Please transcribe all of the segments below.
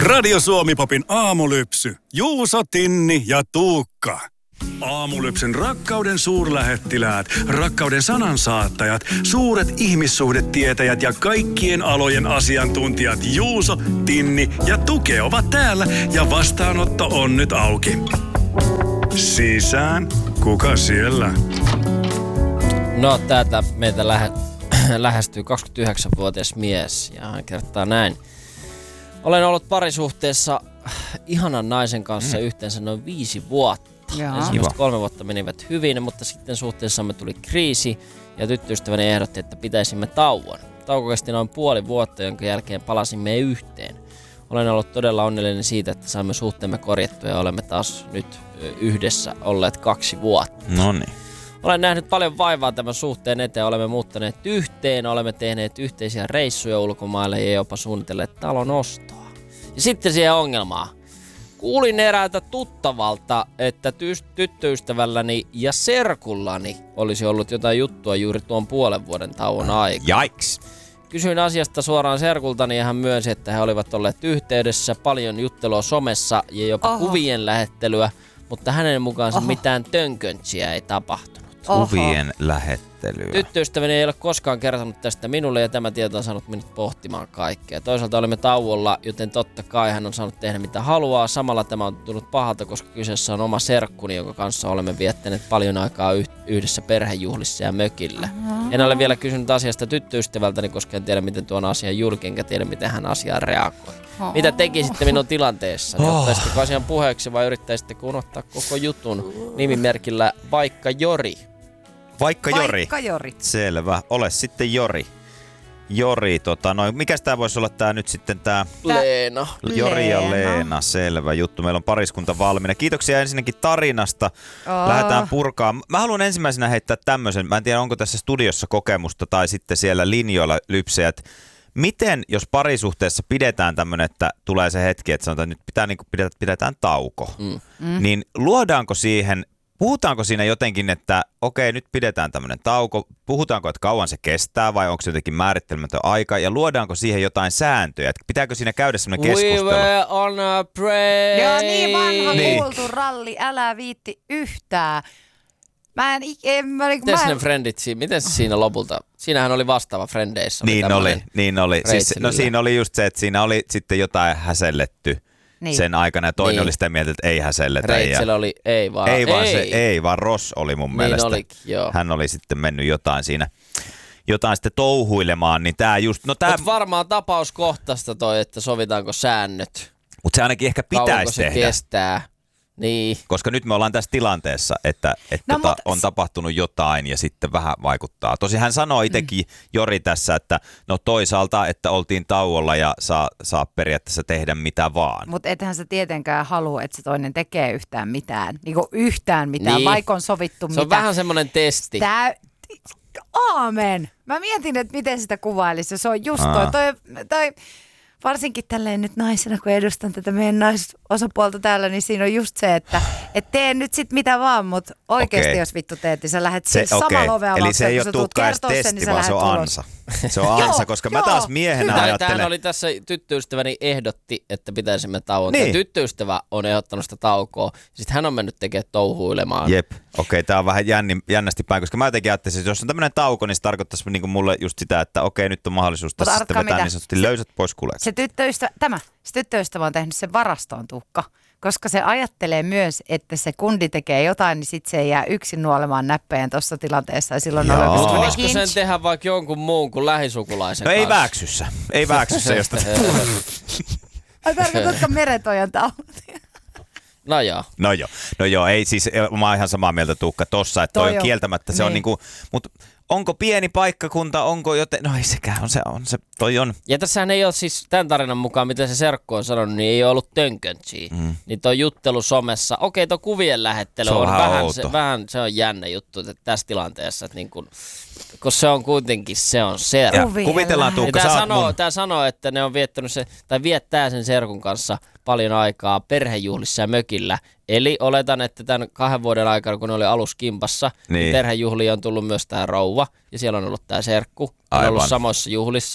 Radio Suomi-popin aamulypsy. Juuso, Tinni ja Tuukka. Aamulypsyn rakkauden suurlähettiläät, rakkauden sanansaattajat, suuret ihmissuhdetietäjät ja kaikkien alojen asiantuntijat Juuso, Tinni ja Tuke ovat täällä ja vastaanotto on nyt auki. Sisään, kuka siellä? No täältä meitä lähestyy 29-vuotias mies ja hän kertaa näin. Olen ollut parisuhteessa ihanan naisen kanssa yhteensä noin 5 vuotta. Ensimmäiset 3 vuotta menivät hyvin, mutta sitten suhteessamme tuli kriisi ja tyttöystäväni ehdotti, että pitäisimme tauon. Tauko kesti noin 0,5 vuotta, jonka jälkeen palasimme yhteen. Olen ollut todella onnellinen siitä, että saimme suhteemme korjattua ja olemme taas nyt yhdessä olleet 2 vuotta. Noniin. Olen nähnyt paljon vaivaa tämän suhteen eteen. Olemme muuttaneet yhteen, olemme tehneet yhteisiä reissuja ulkomaille ja jopa suunnitelleet talon ostoa. Ja sitten siihen ongelmaan. Kuulin eräältä tuttavalta, että tyttöystävälläni ja serkullani olisi ollut jotain juttua juuri tuon 0,5 vuoden tauon aikana. Jaiks! Kysyin asiasta suoraan serkultani ja hän myönsi, että he olivat olleet yhteydessä, paljon juttelua somessa ja jopa kuvien lähettelyä, mutta hänen mukaansa mitään tönköntsiä ei tapahtunut. Kuvien lähettelyä. Tyttöystäväni ei ole koskaan kertonut tästä minulle ja tämä tieto on saanut minut pohtimaan kaikkea. Toisaalta olemme tauolla, joten totta kai hän on saanut tehdä mitä haluaa. Samalla tämä on tullut pahalta, koska kyseessä on oma serkkuni, jonka kanssa olemme viettäneet paljon aikaa yhdessä perhejuhlissa ja mökillä. En ole vielä kysynyt asiasta tyttöystävältäni, koska en tiedä miten tuon asian julki, enkä tiedä miten hän asiaan reagoi. Mitä tekisitte minun tilanteessani? Ottaisitteko asian puheeksi vai yrittäisittekö unohtaa koko jutun nimimerkillä vaikka Jori? Vaikka Jori. Selvä. Ole sitten Jori. Mikäs tää voisi olla tää nyt sitten tää? Leena. Jori ja Leena, selvä juttu. Meillä on pariskunta valmiina. Kiitoksia ensinnäkin tarinasta. Lähdetään purkaan. Mä haluan ensimmäisenä heittää tämmöisen. Mä en tiedä, onko tässä studiossa kokemusta tai sitten siellä linjoilla lypsejät. Miten, jos parisuhteessa pidetään tämmöinen, että tulee se hetki, että sanotaan, että nyt pidetään tauko, niin luodaanko siihen, puhutaanko siinä jotenkin, että okei, nyt pidetään tämmöinen tauko, puhutaanko, että kauan se kestää vai onko se jotenkin määrittelemätön aika ja luodaanko siihen jotain sääntöjä, että pitääkö siinä käydä semmoinen keskustelu? We were on a break. Joo, niin vanha kuultu ralli, älä viitti yhtään. Miten se siinä lopulta? Siinähän oli vastaava Frendeissä. Niin oli. Siis, siinä oli just se, että siinä oli sitten jotain häselletty sen aikana ja toinen oli sitä mieltä, että ei häselletä. Reitsel oli ei vaan Ross oli mun mielestä. Olikin, joo. Hän oli sitten mennyt jotain sitten touhuilemaan, niin tää just... Mutta varmaan tapauskohtaista toi, että sovitaanko säännöt. Mutta se ainakin ehkä pitäisi tehdä. Kauanko se kestää. Niin. Koska nyt me ollaan tässä tilanteessa, että on tapahtunut jotain ja sitten vähän vaikuttaa. Tosi hän sanoo itsekin Jori tässä, että no toisaalta, että oltiin tauolla ja saa periaatteessa tehdä mitä vaan. Mutta ethän sä tietenkään halua, että se toinen tekee yhtään mitään. Niinku yhtään mitään, niin. Vaikka on sovittu Se on vähän semmoinen testi. Aamen! Mä mietin, että miten sitä kuvailisi. Se on just toi varsinkin tälleen nyt naisena, kun edustan tätä meidän naisosapuolta täällä, niin siinä on just se, että tee nyt sit mitä vaan, mutta oikeasti jos vittu teet, niin sä lähdet sama lovea eli se ei ole Tuukka edes testi, vaan se on ansa. Se on ansa, koska mä taas miehenä ajattelen. Tämähän oli tässä, tyttöystäväni ehdotti, että pitäisimme tauon. Niin. Tyttöystävä on ehdottanut sitä taukoa, sitten hän on mennyt tekemään touhuilemaan. Jep, okei, tää on vähän jännästi päin, koska mä jotenkin ajattelin, että jos on tämmöinen tauko, niin se tarkoittaisi niin mulle just sitä, että okei, nyt on mahdollisuus tässä sitten vetää niin sanotusti löysät pois kuleet. Se tyttöystävä on tehnyt sen varastoon, Tuukka. Koska se ajattelee myös, että se kundi tekee jotain, niin sitten se ei jää yksin nuolemaan näppejään tuossa tilanteessa. Ja silloin voisiko sen tehdä vaikka jonkun muun kuin lähisukulaisen kanssa? Ei vääksyssä. Josta... Tarkoitatko meretojan tautia? No joo, ei siis, mä oon ihan samaa mieltä Tuukka tossa, että toi on kieltämättä, se on niinku, mutta onko pieni paikkakunta, onko joten, no ei sekään, toi on. Ja tässähän ei ole siis tämän tarinan mukaan, mitä se serkku on sanonut, niin ei ole ollut tönköntsiä. Niin toi juttelu somessa, okei, toi kuvien lähettely on vähän se on jännä juttu että tässä tilanteessa, että niin kun se on kuitenkin, se on serkku. Kuvitellaan Tuukka, tää sanoo, että ne on viettää sen serkun kanssa paljon aikaa perhejuhlissa ja mökillä. Eli oletan, että tämän 2 vuoden aikana, kun ne oli aluskimpassa, niin perhejuhliin on tullut myös tämä rouva. Ja siellä on ollut tämä serkku. On ollut samoissa juhlissa.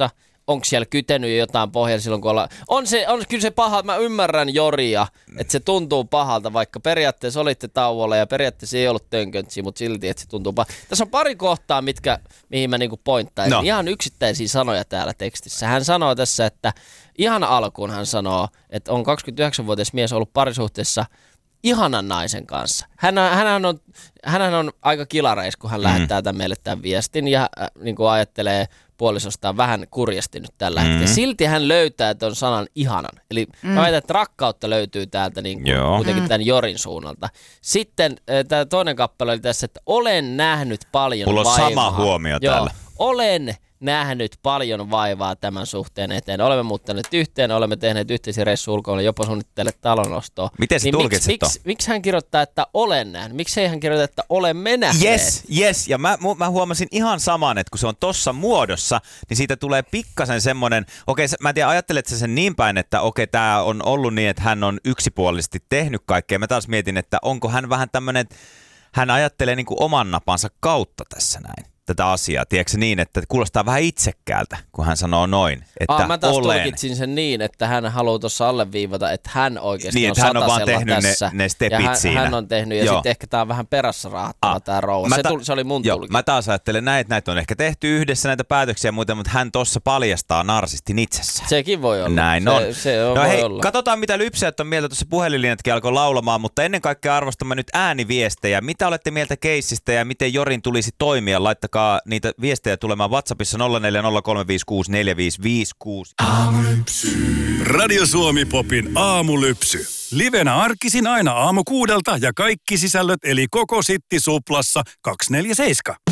onko siellä kytenyt jo jotain pohjalla silloin, kun ollaan... On kyllä se paha, mä ymmärrän Joria, että se tuntuu pahalta, vaikka periaatteessa olitte tauolla ja periaatteessa ei ollut tönköntsiä, mutta silti, että se tuntuu pahalta. Tässä on pari kohtaa, mihin mä niinku pointtaisin. No. Ihan yksittäisiä sanoja täällä tekstissä. Hän sanoo tässä, että ihan alkuun hän sanoo, että on 29-vuotias mies ollut parisuhteessa ihanan naisen kanssa. Hänhän on aika kilareis, kun hän lähettää meille tämän viestin ja niin kuin ajattelee puolisostaan vähän kurjasti nyt tällä hetkellä. Silti hän löytää ton sanan ihanan. Eli mä väitän, että rakkautta löytyy täältä niin kuin kuitenkin tämän Jorin suunnalta. Sitten tämä toinen kappale oli tässä, että olen nähnyt paljon vaivaa. Mulla on sama huomio täällä. Olen nähnyt paljon vaivaa tämän suhteen eteen. Olemme muuttaneet yhteen, olemme tehneet yhteisiä reissuja ulkoille, jopa suunnittelet talonostoa. Miten se tulkitset miksi hän kirjoittaa, että olen nähnyt? Miksi ei hän kirjoita, että olemme nähneet? Yes. Ja mä huomasin ihan saman, että kun se on tossa muodossa, niin siitä tulee pikkasen semmoinen, mä en tiedä, ajattelet sä sen niin päin, että tää on ollut niin, että hän on yksipuolisesti tehnyt kaikkea. Mä taas mietin, että onko hän vähän tämmönen, hän ajattelee niin kuin oman napansa kautta tässä näin. Tätä asiaa, tiedätkö niin, että kuulostaa vähän itsekkäältä, kun hän sanoo noin, että mä taas tulkitsin sen niin, että hän haluaa tuossa alleviivata, että hän oikeasti niin, on hän on vaan tehnyt tässä. Ne stepit siinä. Hän on tehnyt ja sitten ehkä tää on vähän perässä raahattava tää rouva. Se oli mun tulkinta. Mä taas ajattelen näin, että näitä on ehkä tehty yhdessä näitä päätöksiä ja muuta, mutta hän tossa paljastaa narsistin itsessään. Sekin voi olla. Näin on. Voi olla. Katsotaan mitä lypsäjät on mieltä, tuossa puhelinlinjatkin alkoi laulamaan, mutta ennen kaikkea arvostamme nyt ääniviestejä. Mitä olette mieltä keissistä ja miten Jorin tulisi toimia? Laittakaa niitä viestejä tulemaan WhatsAppissa 0403564556. Radio Suomi Popin aamulypsy. Livenä arkisin aina aamu 6 ja kaikki sisällöt eli koko Sitti Suplassa 247.